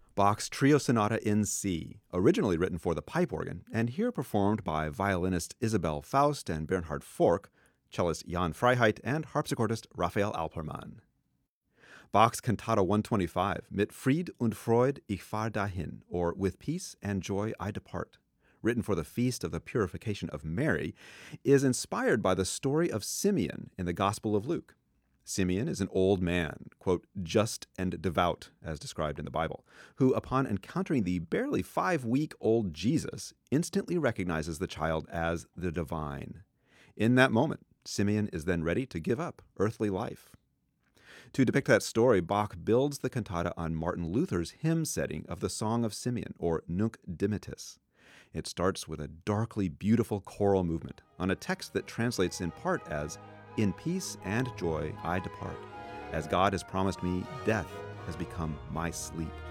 Bach's Trio Sonata in C, originally written for the pipe organ, and here performed by violinist Isabel Faust and Bernhard Fork, cellist Jan Freiheit, and harpsichordist Raphael Alpermann. Bach's Cantata 125, Mit Fried und Freud ich fahr dahin, or With Peace and Joy I Depart, written for the Feast of the Purification of Mary, is inspired by the story of Simeon in the Gospel of Luke. Simeon is an old man, quote, just and devout, as described in the Bible, who, upon encountering the barely 5-week-old Jesus, instantly recognizes the child as the divine. In that moment, Simeon is then ready to give up earthly life. To depict that story, Bach builds the cantata on Martin Luther's hymn setting of the Song of Simeon, or Nunc Dimittis. It starts with a darkly beautiful choral movement on a text that translates in part as, "In peace and joy I depart. As God has promised me, death has become my sleep."